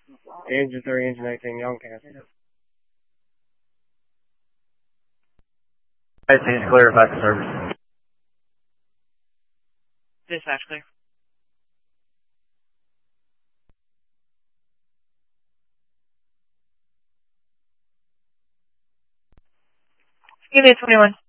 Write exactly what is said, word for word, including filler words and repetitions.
Engine three, engine eighteen, y'all can cancel. eighteen is clear, back to service. Dispatch clear. Give me a twenty-one.